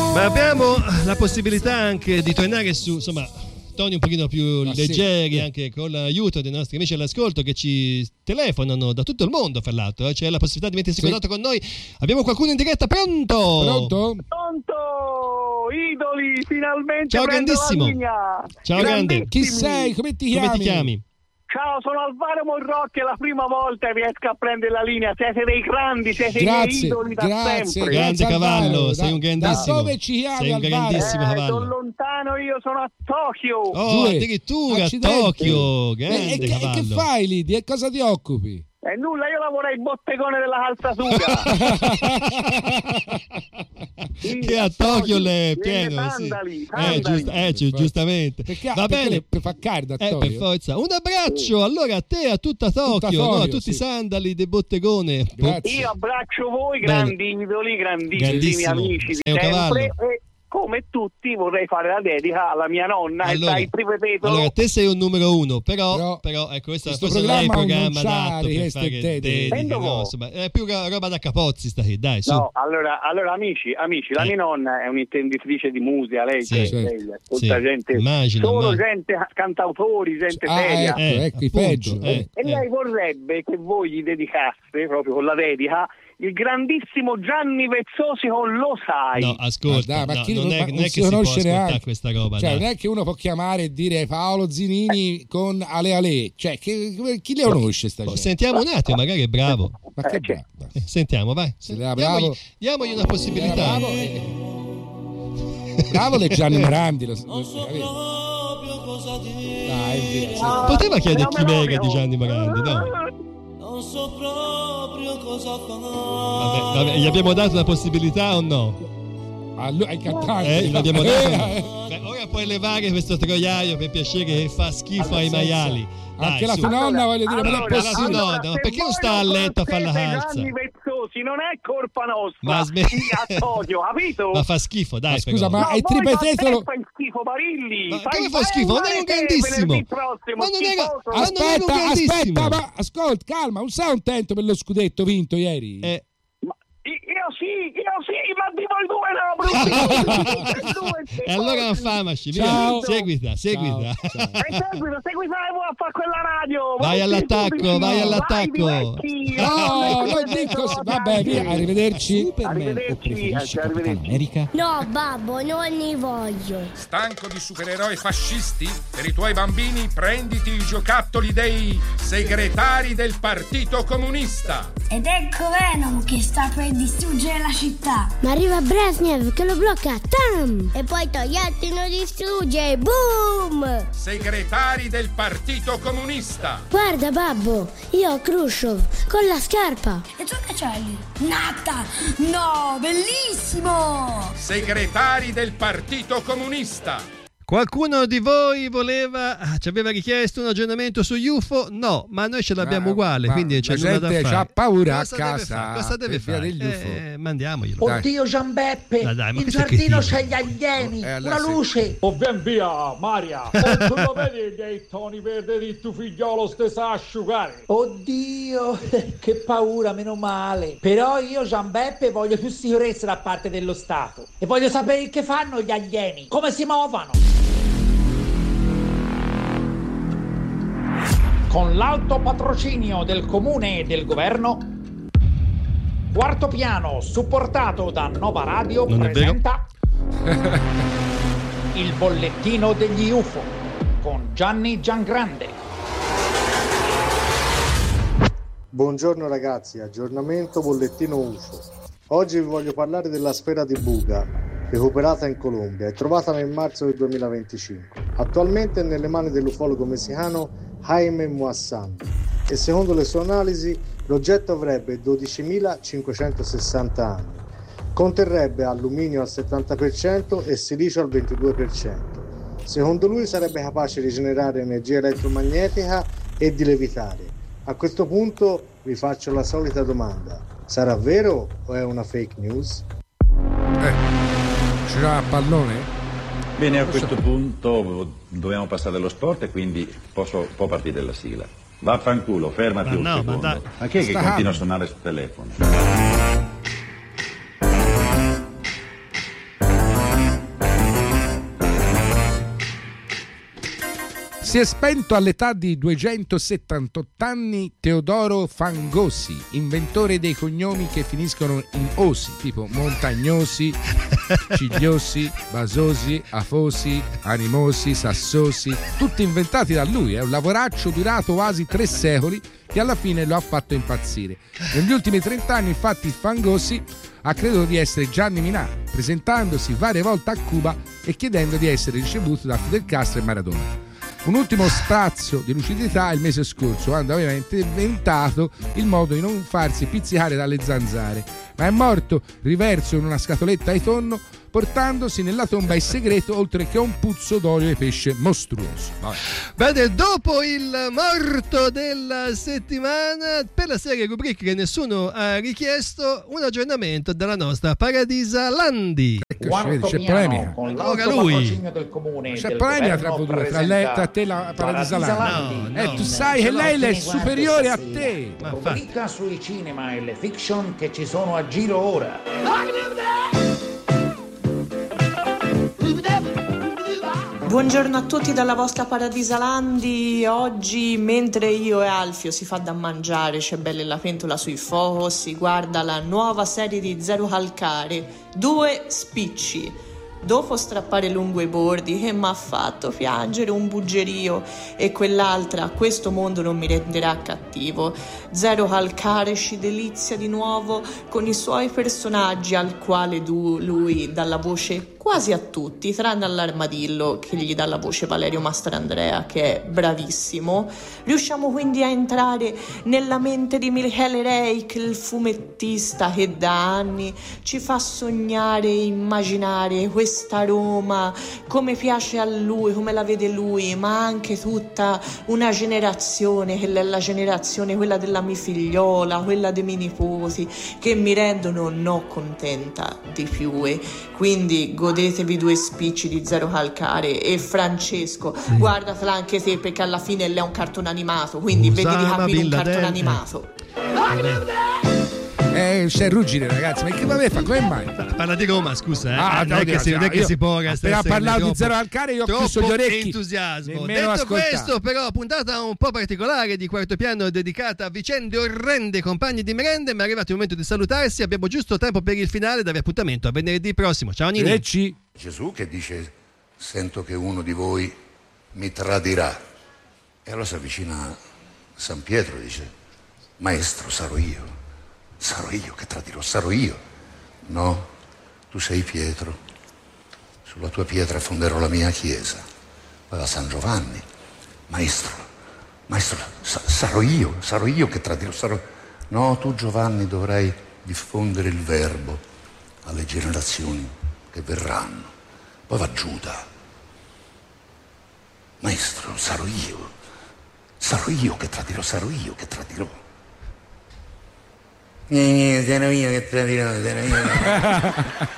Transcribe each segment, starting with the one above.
Ma abbiamo la possibilità anche di tornare su, insomma, toni un pochino più leggeri, sì, anche con l'aiuto dei nostri amici all'ascolto che ci telefonano da tutto il mondo, fra l'altro. C'è la possibilità di mettersi in contatto con noi. Abbiamo qualcuno in diretta, pronto? Idoli, finalmente. Ciao grandissimo. Ciao grande. Chi sei? Come ti chiami? Ciao, sono Alvaro Morrocchi, è la prima volta che riesco a prendere la linea. Siete dei grandi, siete dei idoli da sempre. Grande cavallo, sei un grandissimo. Da dove ci chiami, sei un grandissimo cavallo. Sono lontano, io sono a Tokyo. Oh, addirittura a Tokyo. Grande cavallo. E che fai lì? Di cosa ti occupi? Nulla, io lavoro ai bottegone della calzatura. Che a Tokyo è pieno, sandali. Giustamente. Perché, va bene, fa caldo a Tokyo. Per forza. Un abbraccio allora a te, a tutta Tokyo, no? A tutti i sandali del bottegone. Io abbraccio voi, grandi idoli, grandissimi amici di sempre. Come tutti vorrei fare la dedica alla mia nonna, allora, e dai, ripeto. Allora, te sei un numero uno, però ecco, questo programma è il programma adatto per fare dediche, no? Insomma, è più roba da Capozzi sta qui, dai, su. No, allora amici, la mia nonna è un'intenditrice di musica, lei tutta gente, immagino, gente, cantautori, gente seria. Ecco i peggio. E lei vorrebbe che voi gli dedicaste, proprio con la dedica, il grandissimo Gianni Vezzosi con Lo Sai. No, ascolta, ma chi non è che si può ascoltare questa roba. Cioè, non è che uno può chiamare e dire Paolo Zinini con Ale Ale. Cioè, chi le conosce sta gente? Sentiamo un attimo, magari è bravo. Ma che bravo. Sentiamo, vai. Diamogli una possibilità. Bravo di Gianni Morandi. Dai, via. Poteva chiedere chi mega di Gianni Morandi, no? Non so proprio cosa fare. Vabbè, gli abbiamo dato una possibilità o no? Ai cantanti. Gli abbiamo dato. Ora puoi levare questo troiaio per piacere che fa schifo ai maiali. Dai, anche la tua nonna, voglio dire, non è possibile. Ma perché non sta a letto a fare la calza? Gianni Vezzosi, non è colpa nostra. Ma capito? Ma fa schifo, dai. Scusa, ma è tripetetelo. Fai schifo, Barilli. Ma come fa schifo? Non è un grandissimo. Aspetta, ma ascolta, calma, non sei contento per lo scudetto vinto ieri? Io sì, ma di voi due no, E allora affamaci, via. Seguita. Seguita e voi a fare quella radio. Vai all'attacco. No, non dico così. Vabbè, via, arrivederci. Arrivederci. America? No, babbo, non ne voglio. Stanco di supereroi fascisti? Per i tuoi bambini prenditi i giocattoli dei segretari del Partito Comunista. Ed ecco Venom che sta per distruggere la città. Ma arriva Brezhnev che lo blocca. Tam! E poi Togliatti lo distrugge. Boom! Segretari del Partito Comunista. Guarda babbo, io ho Khrushchev con la scarpa. E tu che c'hai lì? Nata! No, bellissimo! Segretari del Partito Comunista. Qualcuno di voi ci aveva richiesto un aggiornamento su UFO? No, ma noi ce l'abbiamo uguale, quindi c'è nulla da fare. C'ha paura a casa. Cosa deve fare? Degli UFO. Mandiamoglielo. Oddio Giambeppe, in giardino c'è gli alieni, una luce. Oh, ben via, Maria. Tu lo vedi dei toni verdi di tuo figliolo stessa a asciugare? Oddio, che paura, meno male. Però io, Giambeppe, voglio più sicurezza da parte dello Stato. E voglio sapere che fanno gli alieni, come si muovono. Con l'alto patrocinio del comune e del governo, Quarto Piano, supportato da Nova Radio, presenta il bollettino degli UFO con Gianni Giangrande. Buongiorno ragazzi, aggiornamento bollettino UFO. Oggi vi voglio parlare della sfera di Buga, recuperata in Colombia e trovata nel marzo del 2025. Attualmente è nelle mani dell'ufologo messicano Jaime Moissan e secondo le sue analisi l'oggetto avrebbe 12.560 anni, conterrebbe alluminio al 70% e silicio al 22%. Secondo lui sarebbe capace di generare energia elettromagnetica e di levitare. A questo punto vi faccio la solita domanda: sarà vero o è una fake news? C'era a pallone? Bene, a questo punto dobbiamo passare allo sport e quindi può partire la sigla. Vaffanculo, fermati un secondo. Ma chi è che continua a suonare sul telefono? Si è spento all'età di 278 anni Teodoro Fangossi, inventore dei cognomi che finiscono in osi, tipo Montagnosi, Cigliosi, Basosi, Afosi, Animosi, Sassosi, tutti inventati da lui. È un lavoraccio durato quasi 3 secoli che alla fine lo ha fatto impazzire. Negli ultimi 30 anni, infatti, Fangossi ha creduto di essere Gianni Minà, presentandosi varie volte a Cuba e chiedendo di essere ricevuto da Fidel Castro e Maradona. Un ultimo sprazzo di lucidità il mese scorso, quando aveva inventato il modo di non farsi pizzicare dalle zanzare, ma è morto riverso in una scatoletta di tonno, portandosi nella tomba il segreto, oltre che un puzzo d'olio di pesce mostruoso. Bene, dopo il morto della settimana, per la serie rubriche che nessuno ha richiesto, un aggiornamento dalla nostra Paradisa Landi. C'è polemica. Ora lui. C'è polemica tra te e la Paradisa Landi. No, tu sai che lei è superiore a te. Rubrica sui cinema e le fiction che ci sono a giro ora. Buongiorno a tutti dalla vostra Paradisa Landi. Oggi, mentre io e Alfio si fa da mangiare, c'è bella la pentola sui fuoco, si guarda la nuova serie di Zero Calcare, 2 spicci. Dopo strappare lungo i bordi che m'ha fatto piangere un buggerio, e quell'altra, questo mondo non mi renderà cattivo. Zero Calcare ci delizia di nuovo con i suoi personaggi, al quale lui dà la voce quasi a tutti, tranne all'armadillo che gli dà la voce Valerio Mastrandrea, che è bravissimo. Riusciamo quindi a entrare nella mente di Michele Reich, il fumettista che da anni ci fa sognare e immaginare questa Roma come piace a lui, come la vede lui, ma anche tutta una generazione, che è la generazione quella della mia figliola, quella dei miei nipoti, che mi rendono non contenta di più. E quindi godetevi 2 spicci di Zero Calcare. E Francesco, guardatela anche te, perché alla fine lei è un cartone animato, quindi vedi di capire un cartone animato. C'è ruggine, ragazzi, ma che vabbè fa? Come mai? Parla di Roma, scusa. Non è che si può appena parlato di Zero Calcare io ho chiuso gli orecchi. Entusiasmo. Detto questo, però, puntata un po' particolare di Quarto Piano, dedicata a vicende orrende, compagni di merende, ma è arrivato il momento di salutarsi. Abbiamo giusto tempo per il finale, darvi appuntamento a venerdì prossimo. Ciao Nini. Gesù che dice: sento che uno di voi mi tradirà, e allora si avvicina a San Pietro e dice: maestro, sarò io che tradirò, sarò io. No, tu sei Pietro, sulla tua pietra fonderò la mia chiesa. Poi va San Giovanni: maestro, sarò io che tradirò, no, tu Giovanni dovrai diffondere il verbo alle generazioni che verranno. Poi va Giuda: maestro, sarò io che tradirò, sarò io che tradirò. Sarò io che tradirò, sarò io.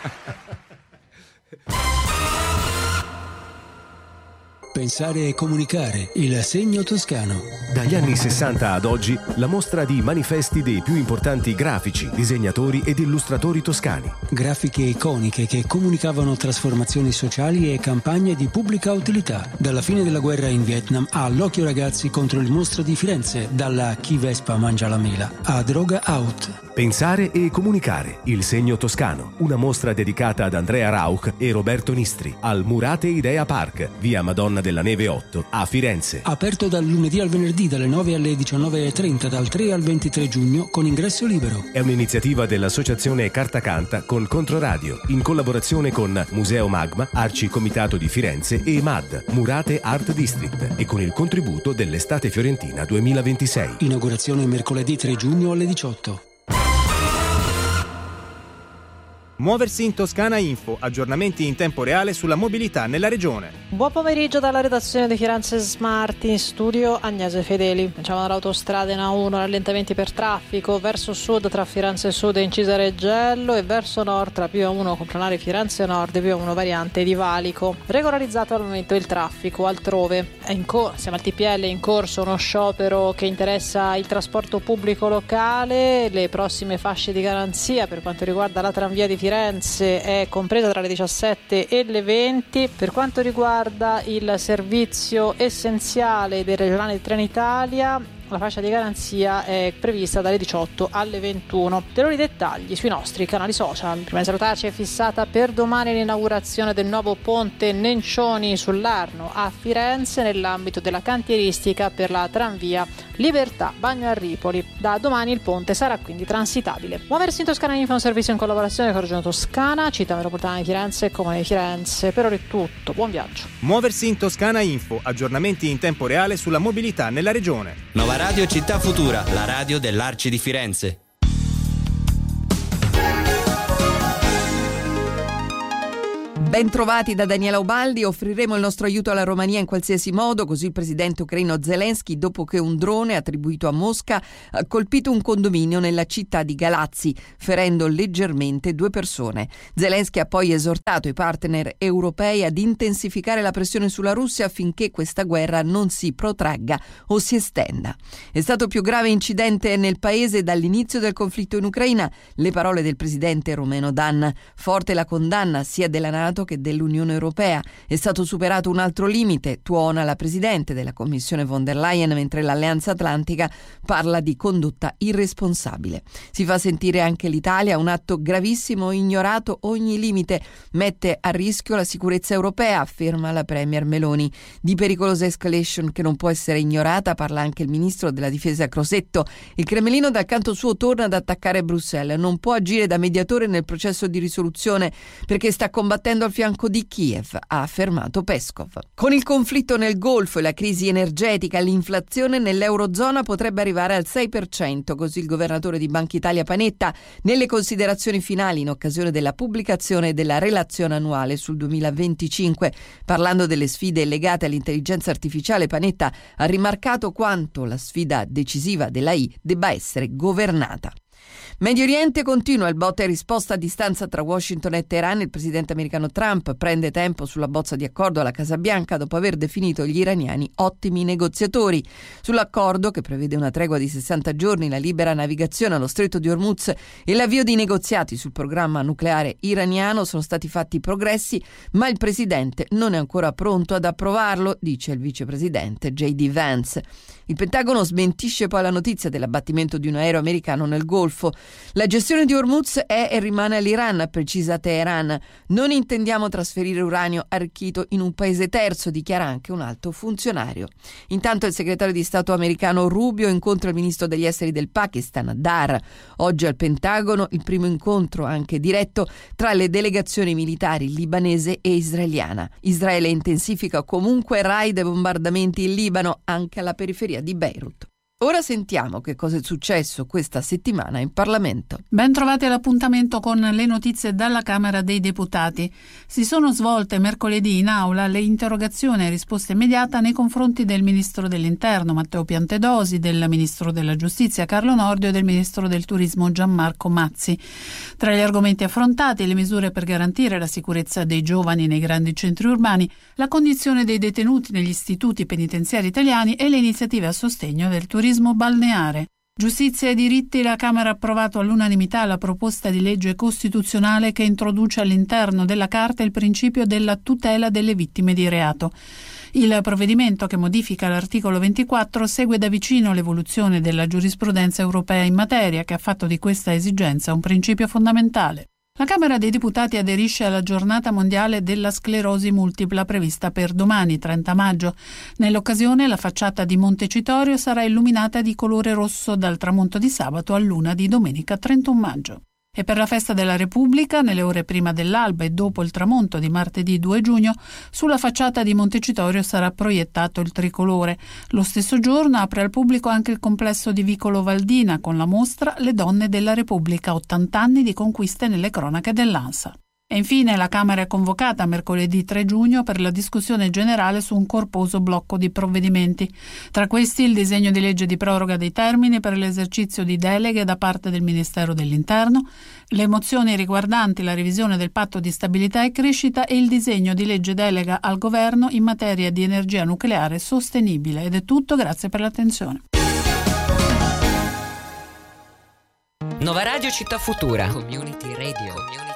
Pensare e comunicare, il segno toscano. Dagli anni 60 ad oggi, la mostra di manifesti dei più importanti grafici, disegnatori ed illustratori toscani. Grafiche iconiche che comunicavano trasformazioni sociali e campagne di pubblica utilità. Dalla fine della guerra in Vietnam all'Occhio Ragazzi contro il mostro di Firenze, dalla Chi Vespa mangia la mela a Droga Out. Pensare e comunicare, il segno toscano. Una mostra dedicata ad Andrea Rauch e Roberto Nistri, al Murate Idea Park, via Madonna della Neve 8, a Firenze. Aperto dal lunedì al venerdì dalle 9 alle 19:30, dal 3 al 23 giugno con ingresso libero. È un'iniziativa dell'associazione Carta Canta con Controradio, in collaborazione con Museo Magma, Arci Comitato di Firenze e MAD, Murate Art District, e con il contributo dell'Estate Fiorentina 2026. Inaugurazione mercoledì 3 giugno alle 18. Muoversi in Toscana Info, aggiornamenti in tempo reale sulla mobilità nella regione. Buon pomeriggio dalla redazione di Firenze Smart, in studio Agnese Fedeli. Cominciamo dall'autostrada in A1, rallentamenti per traffico verso sud tra Firenze Sud e Incisa Reggello, e verso nord tra Pio 1 complanare Firenze Nord e Pio 1 variante di Valico. Regolarizzato al momento il traffico altrove. Siamo al TPL, in corso uno sciopero che interessa il trasporto pubblico locale, le prossime fasce di garanzia per quanto riguarda la tranvia di Firenze Firenze è compresa tra le 17 e le 20. Per quanto riguarda il servizio essenziale dei regionali di Trenitalia, la fascia di garanzia è prevista dalle 18 alle 21. Per i dettagli sui nostri canali social. Prima di salutarci, è fissata per domani l'inaugurazione del nuovo ponte Nencioni sull'Arno a Firenze nell'ambito della cantieristica per la tranvia Libertà Bagno a Ripoli. Da domani il ponte sarà quindi transitabile. Muoversi in Toscana Info è un servizio in collaborazione con Regione Toscana, Città Metropolitana di Firenze e Comune di Firenze. Per ora è tutto, buon viaggio. Muoversi in Toscana Info, aggiornamenti in tempo reale sulla mobilità nella regione. Nova Radio Città Futura, la radio dell'Arci di Firenze. Ben trovati da Daniela Ubaldi. Offriremo il nostro aiuto alla Romania in qualsiasi modo, così il presidente ucraino Zelensky, dopo che un drone attribuito a Mosca ha colpito un condominio nella città di Galazzi, ferendo leggermente 2 persone. Zelensky ha poi esortato i partner europei ad intensificare la pressione sulla Russia affinché questa guerra non si protragga o si estenda. È stato il più grave incidente nel paese dall'inizio del conflitto in Ucraina, le parole del presidente Romeno Dan. Forte la condanna sia della NATO che dell'Unione Europea. È stato superato un altro limite, tuona la presidente della Commissione von der Leyen, mentre l'Alleanza Atlantica parla di condotta irresponsabile. Si fa sentire anche l'Italia, un atto gravissimo, ignorato ogni limite, mette a rischio la sicurezza europea, afferma la Premier Meloni. Di pericolosa escalation che non può essere ignorata parla anche il ministro della difesa Crosetto. Il Cremlino dal canto suo torna ad attaccare Bruxelles, non può agire da mediatore nel processo di risoluzione perché sta combattendo al fianco di Kiev, ha affermato Peskov. Con il conflitto nel Golfo e la crisi energetica, l'inflazione nell'Eurozona potrebbe arrivare al 6%, così il governatore di Banca Italia Panetta nelle considerazioni finali in occasione della pubblicazione della relazione annuale sul 2025. Parlando delle sfide legate all'intelligenza artificiale, Panetta ha rimarcato quanto la sfida decisiva dell'AI debba essere governata. Medio Oriente continua il botta e risposta a distanza tra Washington e Teheran. Il presidente americano Trump prende tempo sulla bozza di accordo alla Casa Bianca dopo aver definito gli iraniani ottimi negoziatori. Sull'accordo, che prevede una tregua di 60 giorni, la libera navigazione allo stretto di Hormuz e l'avvio di negoziati sul programma nucleare iraniano, sono stati fatti progressi, ma il presidente non è ancora pronto ad approvarlo, dice il vicepresidente J.D. Vance. Il Pentagono smentisce poi la notizia dell'abbattimento di un aereo americano nel Golfo. La gestione di Hormuz è e rimane all'Iran, precisa Teheran. Non intendiamo trasferire uranio arricchito in un paese terzo, dichiara anche un alto funzionario. Intanto il segretario di Stato americano Rubio incontra il ministro degli esteri del Pakistan, Dar. Oggi al Pentagono il primo incontro, anche diretto, tra le delegazioni militari libanese e israeliana. Israele intensifica comunque raid e bombardamenti in Libano, anche alla periferia di Beirut. Ora sentiamo che cosa è successo questa settimana in Parlamento. Ben trovati all'appuntamento con le notizie dalla Camera dei Deputati. Si sono svolte mercoledì in aula le interrogazioni e risposta immediata nei confronti del Ministro dell'Interno Matteo Piantedosi, del Ministro della Giustizia Carlo Nordio e del Ministro del Turismo Gianmarco Mazzi. Tra gli argomenti affrontati, le misure per garantire la sicurezza dei giovani nei grandi centri urbani, la condizione dei detenuti negli istituti penitenziari italiani e le iniziative a sostegno del turismo balneare. Giustizia e diritti, la Camera ha approvato all'unanimità la proposta di legge costituzionale che introduce all'interno della Carta il principio della tutela delle vittime di reato. Il provvedimento, che modifica l'articolo 24, segue da vicino l'evoluzione della giurisprudenza europea in materia, che ha fatto di questa esigenza un principio fondamentale. La Camera dei Deputati aderisce alla giornata mondiale della sclerosi multipla prevista per domani, 30 maggio. Nell'occasione la facciata di Montecitorio sarà illuminata di colore rosso dal tramonto di sabato all'1 di domenica 31 maggio. E per la festa della Repubblica, nelle ore prima dell'alba e dopo il tramonto di martedì 2 giugno, sulla facciata di Montecitorio sarà proiettato il tricolore. Lo stesso giorno apre al pubblico anche il complesso di Vicolo Valdina con la mostra Le donne della Repubblica, 80 anni di conquiste nelle cronache dell'ANSA. E infine la Camera è convocata mercoledì 3 giugno per la discussione generale su un corposo blocco di provvedimenti. Tra questi il disegno di legge di proroga dei termini per l'esercizio di deleghe da parte del Ministero dell'Interno, le mozioni riguardanti la revisione del Patto di stabilità e crescita e il disegno di legge delega al Governo in materia di energia nucleare sostenibile. Ed è tutto, grazie per l'attenzione. Nova Radio Città Futura. Community Radio.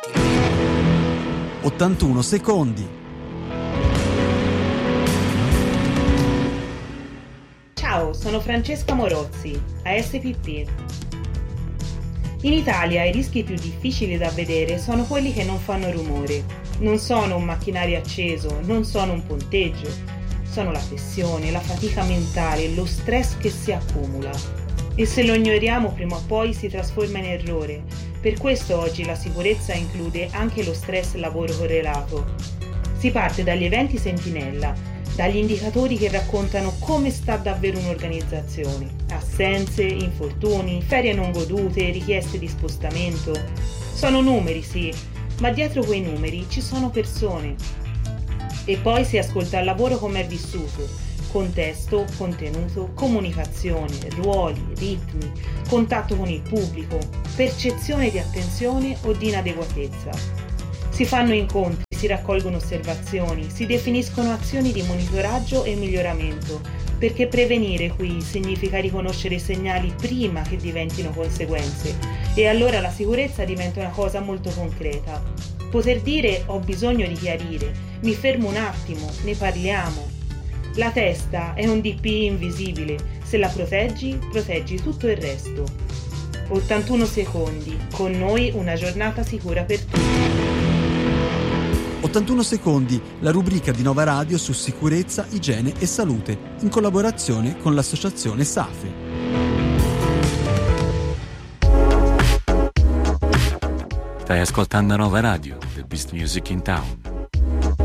81 secondi. Ciao, sono Francesca Morozzi, ASPP. In Italia i rischi più difficili da vedere sono quelli che non fanno rumore. Non sono un macchinario acceso, non sono un ponteggio. Sono la pressione, la fatica mentale, lo stress che si accumula. E se lo ignoriamo prima o poi si trasforma in errore. Per questo oggi la sicurezza include anche lo stress lavoro correlato. Si parte dagli eventi sentinella, dagli indicatori che raccontano come sta davvero un'organizzazione. Assenze, infortuni, ferie non godute, richieste di spostamento. Sono numeri, sì, ma dietro quei numeri ci sono persone. E poi si ascolta il lavoro come è vissuto. Contesto, contenuto, comunicazione, ruoli, ritmi, contatto con il pubblico, percezione di attenzione o di inadeguatezza. Si fanno incontri, si raccolgono osservazioni, si definiscono azioni di monitoraggio e miglioramento, perché prevenire qui significa riconoscere i segnali prima che diventino conseguenze, e allora la sicurezza diventa una cosa molto concreta. Poter dire ho bisogno di chiarire, mi fermo un attimo, ne parliamo. La testa è un DPI invisibile, se la proteggi, proteggi tutto il resto. 81 secondi, con noi una giornata sicura per tutti. 81 secondi, la rubrica di Nova Radio su sicurezza, igiene e salute, in collaborazione con l'associazione SAFE. Stai ascoltando Nova Radio, the best music in town.